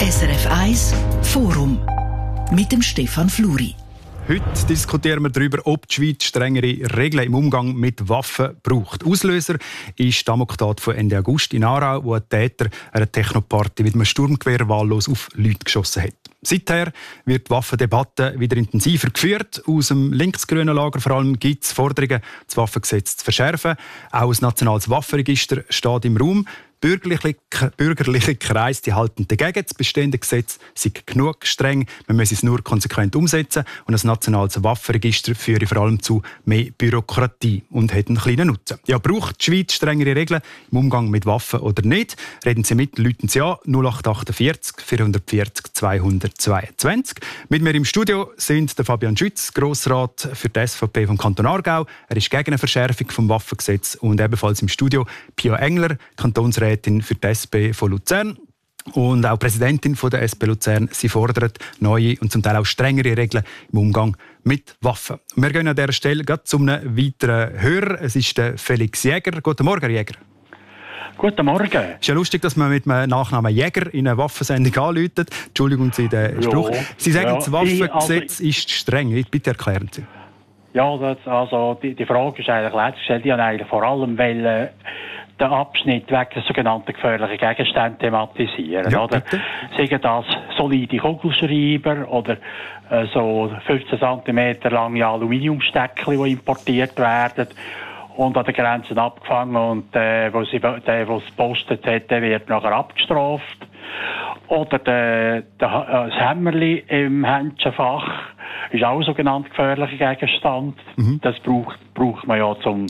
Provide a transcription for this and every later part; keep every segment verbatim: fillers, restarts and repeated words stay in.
S R F eins Forum mit dem Stefan Fluri. Heute diskutieren wir darüber, ob die Schweiz strengere Regeln im Umgang mit Waffen braucht. Auslöser ist die Amoktat von Ende August in Aarau, wo ein Täter einer Technoparty mit einem Sturmgewehr wahllos auf Leute geschossen hat. Seither wird die Waffendebatte wieder intensiver geführt. Aus dem linksgrünen Lager vor allem gibt es Forderungen, das Waffengesetz zu verschärfen. Auch ein nationales Waffenregister steht im Raum. Bürgerliche, bürgerliche Kreise die halten dagegen. Das bestehende Gesetz sei genug streng. Man muss es nur konsequent umsetzen. Und ein nationales Waffenregister führe vor allem zu mehr Bürokratie und hat einen kleinen Nutzen. Ja, braucht die Schweiz strengere Regeln im Umgang mit Waffen oder nicht? Reden Sie mit, läuten Sie an null acht achtundvierzig vierhundertvierzig zweihundertzweiundzwanzig. Mit mir im Studio sind der Fabian Schütz, Grossrat für die S V P vom Kanton Aargau. Er ist gegen eine Verschärfung vom Waffengesetz. Und ebenfalls im Studio Pia Engler, Kantonsrätin für die S P von Luzern und auch Präsidentin von der S P Luzern. Sie fordert neue und zum Teil auch strengere Regeln im Umgang mit Waffen. Wir gehen an dieser Stelle gerade zu einem weiteren Hörer. Es ist der Felix Jäger. Guten Morgen, Herr Jäger. Guten Morgen. Es ist ja lustig, dass man mit einem Nachnamen Jäger in eine Waffensendung anläutet. Entschuldigung Sie den Spruch. Ja, Sie sagen, ja, das Waffengesetz also, ist streng. Bitte erklären Sie. Ja, das, also die, die Frage ist eigentlich letztlich gestellt. Ich habe eigentlich vor allem weil den Abschnitt wegen der sogenannten gefährlichen Gegenstände thematisieren. Ja, oder? Sagen das solide Kugelschreiber oder äh, so fünfzehn Zentimeter lange Aluminiumsteckchen, die importiert werden und an den Grenzen abgefangen und äh, wo sie, der, der es gepostet hat, der wird nachher abgestraft. Oder der, der, das Hämmerli im Händchenfach ist auch ein sogenannter gefährlicher Gegenstand. Mhm. Das braucht, braucht man ja zum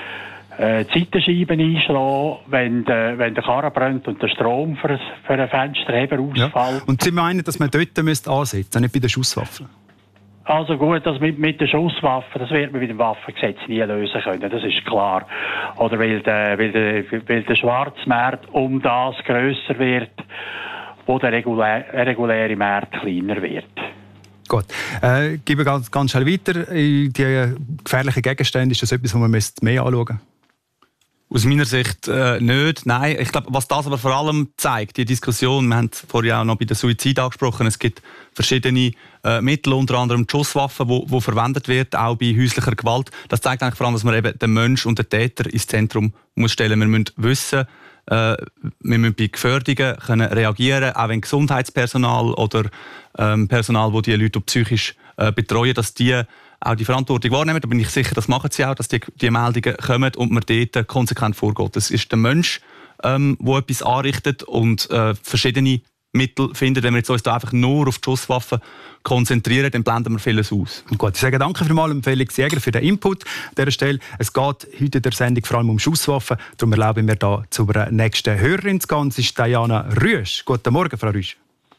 Äh, die Seitenscheiben einschlagen, wenn der, wenn der Karren brennt und der Strom für, für einen Fensterheber ausfällt. Ja. Und Sie meinen, dass man dort müsste ansetzen, nicht bei den Schusswaffen? Also gut, das mit, mit den Schusswaffen, das wird man mit dem Waffengesetz nie lösen können, das ist klar. Oder weil der, weil der, weil der Schwarzmarkt um das grösser wird, wo der regulä reguläre Markt kleiner wird. Gut. Äh, gebe ganz, ganz schnell weiter. Die gefährlichen Gegenstände, ist das etwas, was man mehr anschauen müsste? Aus meiner Sicht äh, nicht. Nein, ich glaube, was das aber vor allem zeigt, die Diskussion, wir haben vorhin auch noch bei der Suizid angesprochen, es gibt verschiedene äh, Mittel, unter anderem die Schusswaffen, die, die verwendet wird, auch bei häuslicher Gewalt. Das zeigt eigentlich vor allem, dass man eben den Mensch und den Täter ins Zentrum muss stellen. Wir müssen wissen, äh, wir müssen bei Gefährdungen können reagieren, auch wenn Gesundheitspersonal oder ähm, Personal, das die Leute psychisch äh, betreuen, dass die auch die Verantwortung wahrnehmen. Da bin ich sicher, das machen sie auch, dass die, die Meldungen kommen und man dort konsequent vorgeht. Das ist der Mensch, ähm, der etwas anrichtet und äh, verschiedene Mittel findet. Wenn wir jetzt uns da einfach nur auf die Schusswaffen konzentrieren, dann blenden wir vieles aus. Gut, ich sage danke vielmals Felix Jäger für den Input an dieser Stelle. Es geht heute in der Sendung vor allem um Schusswaffen. Darum erlauben wir da zur nächsten Hörerin zu gehen. Das ist Diana Rüsch. Guten Morgen, Frau Rüsch.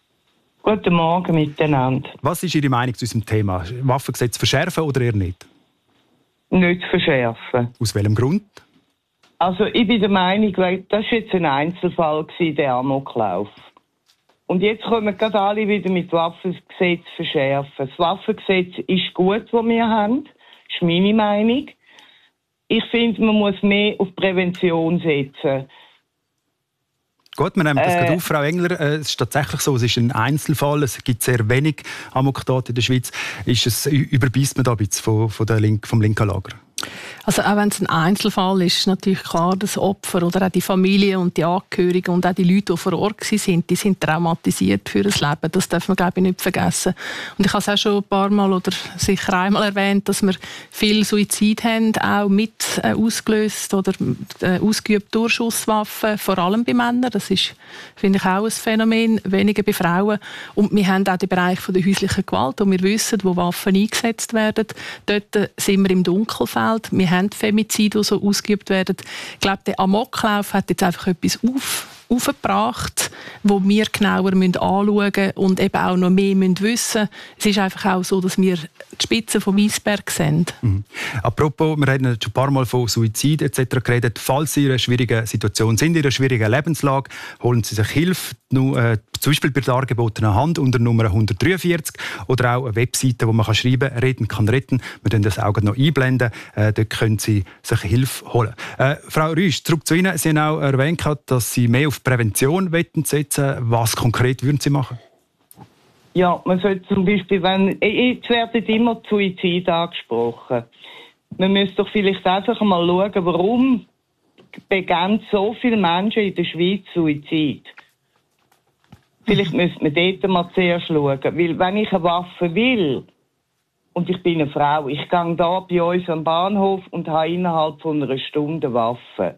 Guten Morgen miteinander. Was ist Ihre Meinung zu unserem Thema? Waffengesetz verschärfen oder eher nicht? Nicht verschärfen. Aus welchem Grund? Also ich bin der Meinung, das war jetzt ein Einzelfall, der Amoklauf. Und jetzt kommen gerade alle wieder mit Waffengesetz verschärfen. Das Waffengesetz ist gut, das wir haben. Das ist meine Meinung. Ich finde, man muss mehr auf Prävention setzen. Gut, wir nehmen das äh, gerade auf, Frau Engler. Es ist tatsächlich so, es ist ein Einzelfall. Es gibt sehr wenig Amoktate in der Schweiz. Ist es, überbeißt man da ein bisschen von, von der Link, vom linken Lager? Also auch wenn es ein Einzelfall ist, ist natürlich klar, das Opfer oder auch die Familie und die Angehörigen und auch die Leute, die vor Ort waren, die sind traumatisiert für das Leben. Das darf man, glaube ich, nicht vergessen. Und ich habe es auch schon ein paar Mal oder sicher einmal erwähnt, dass wir viel Suizid haben, auch mit äh, ausgelöst oder äh, ausgeübt durch Schusswaffen, vor allem bei Männern. Das ist, finde ich, auch ein Phänomen, weniger bei Frauen. Und wir haben auch den Bereich von der häuslichen Gewalt, wo wir wissen, wo Waffen eingesetzt werden. Dort sind wir im Dunkelfeld. Wir haben Femizide, die so ausgeübt werden. Ich glaube, der Amoklauf hat jetzt einfach etwas auf, aufgebracht, wo wir genauer anschauen müssen und eben auch noch mehr wissen müssen. Es ist einfach auch so, dass wir die Spitze vom Eisberg sehen. Mhm. Apropos, wir haben schon ein paar Mal von Suizid et cetera geredet. Falls Sie in einer schwierigen Situation sind, in einer schwierigen Lebenslage, holen Sie sich Hilfe. Nur, äh, zum Beispiel bei der dargebotenen Hand unter Nummer hundertdreiundvierzig oder auch eine Webseite, wo man kann schreiben kann, «Reden kann retten». Wir können das auch noch einblenden. Äh, dort können Sie sich Hilfe holen. Äh, Frau Rüsch, zurück zu Ihnen. Sie haben auch erwähnt, dass Sie mehr auf Prävention setzen wollen. Was konkret würden Sie machen? Ja, man sollte zum Beispiel, wenn, jetzt werden immer Suizid angesprochen. Man müsste doch vielleicht einfach mal schauen, warum begehen so viele Menschen in der Schweiz Suizid. Vielleicht müsste man dort mal zuerst schauen. Weil wenn ich eine Waffe will, und ich bin eine Frau, ich gehe da bei uns am Bahnhof und habe innerhalb von einer Stunde eine Waffe.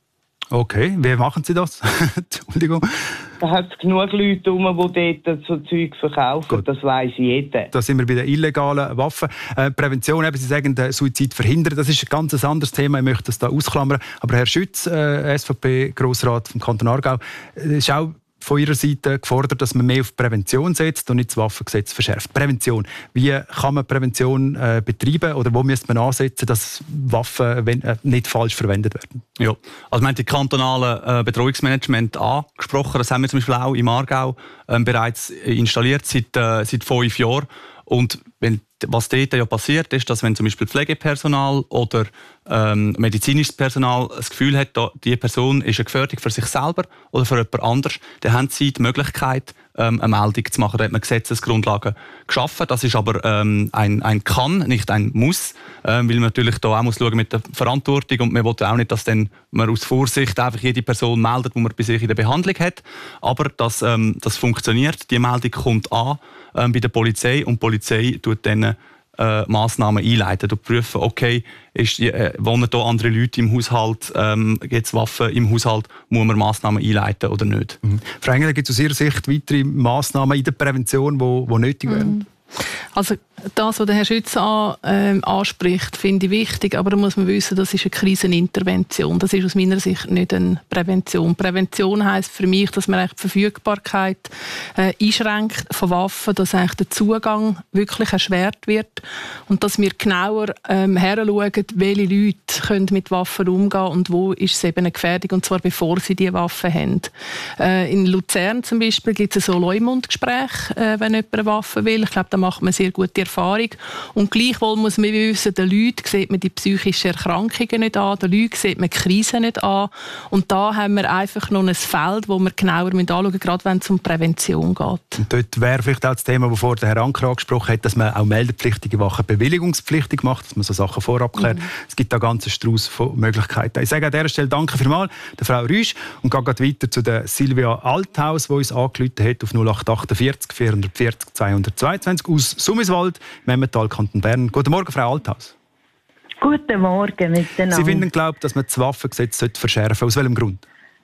Okay, wie machen Sie das? Entschuldigung. Da hat es genug Leute herum, die dort so Zeug verkaufen. Gut. Das weiss jeder. Da sind wir bei den illegalen Waffen. Äh, Prävention, eben, Sie sagen, den Suizid verhindern. Das ist ein ganz anderes Thema. Ich möchte das da ausklammern. Aber Herr Schütz, äh, S V P-Grossrat vom Kanton Aargau, äh, ist auch von Ihrer Seite gefordert, dass man mehr auf Prävention setzt und nicht das Waffengesetz verschärft. Prävention. Wie kann man Prävention äh, betreiben oder wo müsste man ansetzen, dass Waffen wenn, äh, nicht falsch verwendet werden? Ja, also wir haben die kantonale äh, Bedrohungsmanagement angesprochen. Das haben wir zum Beispiel auch im Aargau äh, bereits installiert seit, äh, seit fünf Jahren. Und wenn, was dort ja passiert, ist, dass wenn zum Beispiel Pflegepersonal oder ähm, medizinisches Personal das Gefühl hat, da, die Person ist eine Gefährdung für sich selber oder für jemand anderes, dann haben sie die Möglichkeit, ähm, eine Meldung zu machen. Da hat man Gesetzesgrundlagen geschaffen. Das ist aber ähm, ein, ein Kann, nicht ein Muss, ähm, weil man natürlich da auch muss schauen mit der Verantwortung und man will auch nicht, dass dann man aus Vorsicht einfach jede Person meldet, die man bei sich in der Behandlung hat. Aber das, ähm, das funktioniert. Die Meldung kommt an ähm, bei der Polizei und die Polizei tut dann Äh, Massnahmen einleiten, und prüfen, okay, ist, äh, wohnen hier andere Leute im Haushalt, ähm, gibt es Waffen im Haushalt, muss man Massnahmen einleiten oder nicht? Mhm. Frau Engler, gibt es aus Ihrer Sicht weitere Massnahmen in der Prävention, die nötig wären? Mhm. Also das, was der Herr Schütz an, ähm, anspricht, finde ich wichtig, aber da muss man wissen, das ist eine Krisenintervention. Das ist aus meiner Sicht nicht eine Prävention. Prävention heisst für mich, dass man eigentlich die Verfügbarkeit äh, einschränkt von Waffen, dass eigentlich der Zugang wirklich erschwert wird und dass wir genauer ähm, heranschauen, welche Leute können mit Waffen umgehen und wo ist es eben eine Gefährdung, und zwar bevor sie diese Waffen haben. Äh, in Luzern zum Beispiel gibt es so Leumundgespräche, äh, wenn jemand eine Waffe will. Ich glaube, da macht man sehr gute Erfahrung. Und gleichwohl muss man wissen, den Leuten sieht man die psychischen Erkrankungen nicht an, den Leuten sieht man die Krisen nicht an. Und da haben wir einfach noch ein Feld, wo wir genauer anschauen müssen, gerade wenn es um Prävention geht. Und dort wäre vielleicht auch das Thema, das vorher der Herr Anker angesprochen hat, dass man auch meldepflichtige Wachen bewilligungspflichtig macht, dass man so Sachen vorab klärt. Mhm. Es gibt da einen ganzen Strauß von Möglichkeiten. Ich sage an dieser Stelle danke vielmals der Frau Rüsch und gehe weiter zu der Silvia Althaus, die uns angerufen hat auf null acht achtundvierzig vierhundertvierzig zweihundertzweiundzwanzig aus Summiswald, Memmental, Kanton Bern. Guten Morgen, Frau Althaus. Guten Morgen miteinander. Sie finden, glaube ich, dass man das Waffengesetz verschärfen sollte. Aus welchem Grund?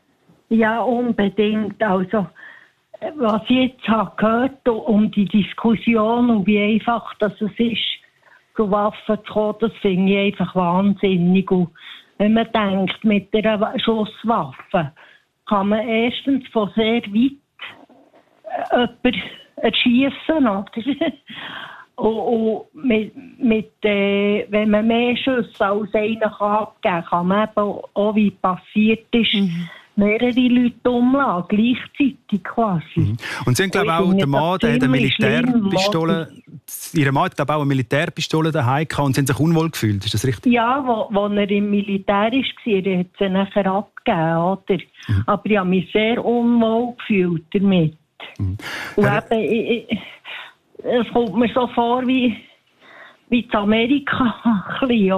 Ja, unbedingt. Also, was ich jetzt habe gehört um die Diskussion und wie einfach das es ist, zu Waffen zu kommen, das finde ich einfach wahnsinnig. Und wenn man denkt, mit einer Schusswaffe kann man erstens von sehr weit jemanden erschiessen, oder? Und, und mit, mit, äh, wenn man mehr Schüsse als einen abgeben kann, kann man eben auch, wie passiert ist, mhm. mehrere Leute umlassen, gleichzeitig quasi. Mhm. Und Sie haben, glaube ich, auch der Mann, der hat eine Militärpistole, Ihr Mann hat, glaube ich, auch eine Militärpistole daheim gehabt und Sie haben sich unwohl gefühlt, ist das richtig? Ja, wo, wo er im Militär war, er hat sie nachher abgegeben, oder? Mhm. Aber ich habe mich sehr unwohl gefühlt damit. Mhm. Und eben, ich, ich, es kommt mir so vor wie, wie in Amerika, ein bisschen,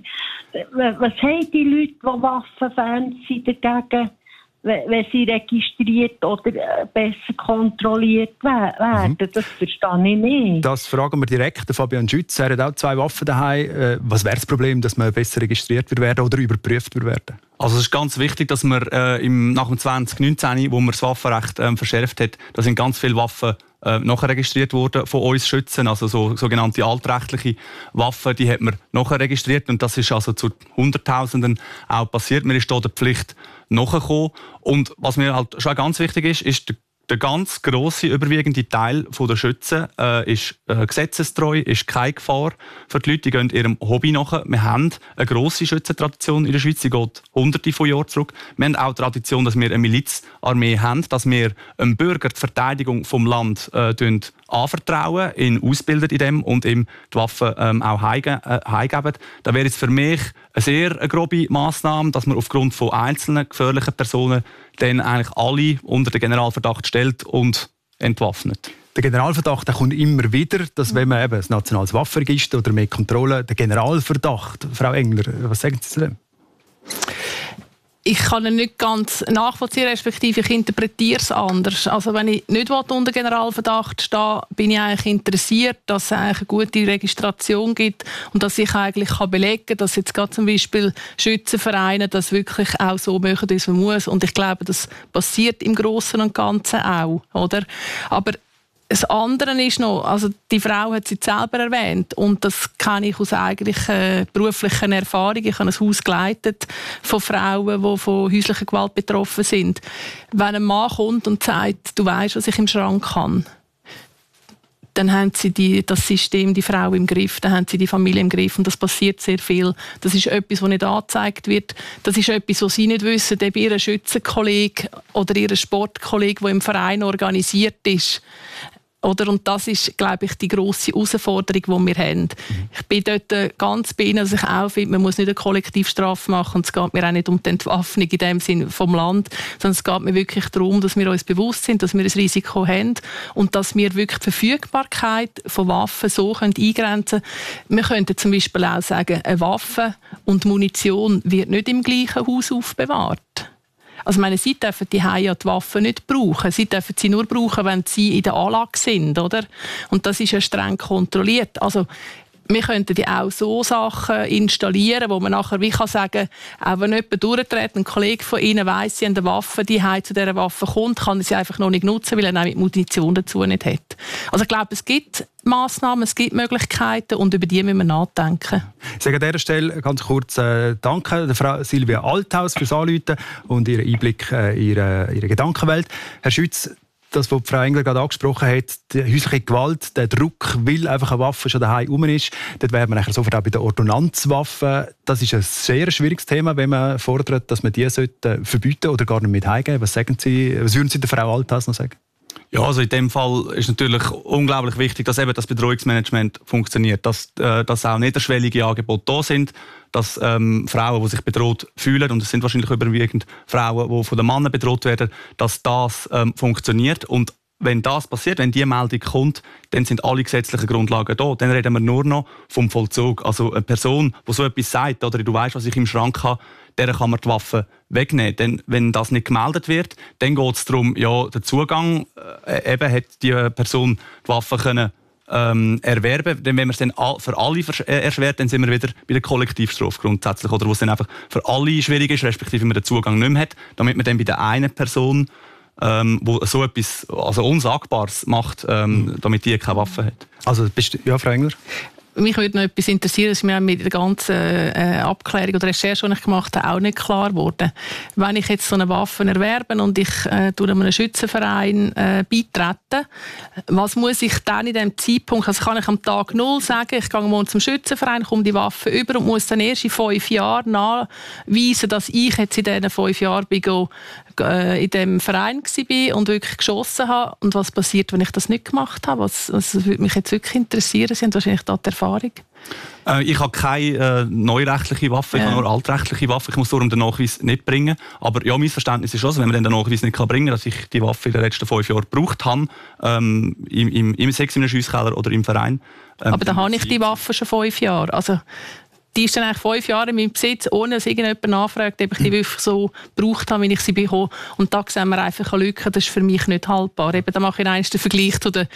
oder? Was haben die Leute, die Waffenfans sind, dagegen, wenn sie registriert oder besser kontrolliert werden? Mhm. Das verstehe ich nicht. Das fragen wir direkt. Fabian Schütz, er hat auch zwei Waffen daheim. Was wäre das Problem, dass man besser registriert wird werden oder überprüft wird werden? Also es ist ganz wichtig, dass man äh, im, nach dem zwanzig neunzehn, wo man das Waffenrecht äh, verschärft hat, da sind ganz viele Waffen äh, nachher registriert worden von uns Schützen, also so sogenannte altrechtliche Waffen, die hat man nachher registriert und das ist also zu Hunderttausenden auch passiert. Man ist da der Pflicht nachgekommen und was mir halt schon ganz wichtig ist, ist der der ganz grosse, überwiegende Teil der Schützen äh, ist äh, gesetzestreu, ist keine Gefahr für die Leute, die gehen ihrem Hobby nach. Wir haben eine grosse Schützentradition in der Schweiz, die geht hunderte von Jahren zurück. Wir haben auch die Tradition, dass wir eine Milizarmee haben, dass wir einem Bürger die Verteidigung vom Land äh, anvertrauen, ihn ausbilden in dem und ihm die Waffen ähm, auch heimgeben. Äh, heimgeben. Da wäre jetzt für mich eine sehr eine grobe Massnahme, dass man aufgrund von einzelnen gefährlichen Personen dann eigentlich alle unter den Generalverdacht stellt und entwaffnet. Der Generalverdacht der kommt immer wieder, dass wenn man eben ein nationales Waffenregister oder mehr Kontrolle, der Generalverdacht, Frau Engler, was sagen Sie zu dem? Ich kann ihn nicht ganz nachvollziehen, respektive ich interpretiere es anders. Also wenn ich nicht unter Generalverdacht stehe, bin ich eigentlich interessiert, dass es eigentlich eine gute Registration gibt und dass ich eigentlich kann belegen kann, dass jetzt gerade zum Beispiel Schützenvereine das wirklich auch so machen, wie man muss. Und ich glaube, das passiert im Großen und Ganzen auch, oder? Aber das andere ist noch, also die Frau hat sie selber erwähnt und das kenne ich aus eigentlichen beruflichen Erfahrungen. Ich habe ein Haus geleitet von Frauen, die von häuslicher Gewalt betroffen sind. Wenn ein Mann kommt und sagt, du weißt, was ich im Schrank habe, dann haben sie die, das System, die Frau im Griff, dann haben sie die Familie im Griff und das passiert sehr viel. Das ist etwas, was nicht angezeigt wird. Das ist etwas, was sie nicht wissen, ob ihr Schützenkollege oder ihr Sportkollege, der im Verein organisiert ist. Oder? Und das ist, glaube ich, die grosse Herausforderung, die wir haben. Ich bin dort ganz bei Ihnen, dass ich auch finde, man muss nicht eine Kollektivstrafe machen. Und es geht mir auch nicht um die Entwaffnung in dem Sinn vom Land, sondern es geht mir wirklich darum, dass wir uns bewusst sind, dass wir ein Risiko haben und dass wir wirklich die Verfügbarkeit von Waffen so eingrenzen können. Wir könnten zum Beispiel auch sagen, eine Waffe und Munition wird nicht im gleichen Haus aufbewahrt. Also meine, sie dürfen die ja die Waffen nicht brauchen. Sie dürfen sie nur brauchen, wenn sie in der Anlage sind, oder? Und das ist ja streng kontrolliert. Also wir könnten ja auch so Sachen installieren, wo man nachher wie kann sagen, auch wenn jemand durchtritt, ein Kollege von Ihnen weiss, sie haben eine Waffe, die zu dieser Waffe kommt, kann er sie einfach noch nicht nutzen, weil er nämlich die Munition dazu nicht hat. Also ich glaube, es gibt Massnahmen, es gibt Möglichkeiten und über die müssen wir nachdenken. Ich sage an dieser Stelle ganz kurz äh, Danke der Frau Silvia Althaus fürs Anrufen und ihren Einblick äh, in ihre, ihre Gedankenwelt. Herr Schütz, das, was Frau Engler gerade angesprochen hat, die häusliche Gewalt, der Druck, weil einfach eine Waffe schon daheim rum ist, dort wäre man sofort auch bei der Ordonnanzwaffe. Das ist ein sehr schwieriges Thema, wenn man fordert, dass man die sollte verbieten oder gar nicht mit heimgeben. Was sagen Sie, was würden Sie der Frau Althaus noch sagen? Ja, also in dem Fall ist natürlich unglaublich wichtig, dass eben das Bedrohungsmanagement funktioniert, dass, äh, dass auch niederschwellige Angebote da sind, dass ähm, Frauen, die sich bedroht fühlen, und es sind wahrscheinlich überwiegend Frauen, die von den Männern bedroht werden, dass das ähm, funktioniert. Und wenn das passiert, wenn diese Meldung kommt, dann sind alle gesetzlichen Grundlagen da. Dann reden wir nur noch vom Vollzug. Also eine Person, die so etwas sagt, oder du weißt, was ich im Schrank habe, der kann man die Waffe wegnehmen. Denn wenn das nicht gemeldet wird, dann geht es darum, ja, der Zugang, äh, eben hat die Person die Waffe können ähm, erwerben. Denn wenn man es dann für alle erschwert, dann sind wir wieder bei der Kollektivstrafe grundsätzlich, oder wo es dann einfach für alle schwierig ist, respektive man den Zugang nicht mehr hat, damit man dann bei der einen Person, ähm, wo so etwas also Unsagbares macht, ähm, mhm. damit die keine Waffe hat. Also, ja, Frau Engler? Mich würde noch etwas interessieren, das ist mir mit der ganzen äh, Abklärung oder Recherche, die ich gemacht habe, auch nicht klar geworden. Wenn ich jetzt so eine Waffe erwerbe und ich äh, durch einen Schützenverein äh, beitrete, was muss ich dann in diesem Zeitpunkt, also kann ich am Tag null sagen, ich gehe morgen zum Schützenverein, komme die Waffe über und muss dann erst in fünf Jahren nachweisen, dass ich jetzt in diesen fünf Jahren bin, äh, in diesem Verein war und wirklich geschossen habe. Und was passiert, wenn ich das nicht gemacht habe? Was, was würde mich jetzt wirklich interessieren? Sie haben wahrscheinlich da die Erfahrung. Äh, ich habe keine äh, neurechtliche Waffe, ich ja. habe nur altrechtliche Waffe. Ich muss darum den Nachweis nicht bringen. Aber ja, mein Verständnis ist schon, wenn man den Nachweis nicht bringen kann, dass ich die Waffe in den letzten fünf Jahren gebraucht habe, ähm, im, im, im Sex in einem Schiesskeller oder im Verein. Ähm, Aber dann habe ich die Waffe schon fünf Jahre. Also die ist dann eigentlich fünf Jahre in meinem Besitz, ohne dass irgendjemand nachfragt, ob ich die wirklich so gebraucht habe, wie ich sie bekomme. Und da sehen wir einfach eine Lücke, das ist für mich nicht haltbar. Eben, da mache ich einen Vergleich zu den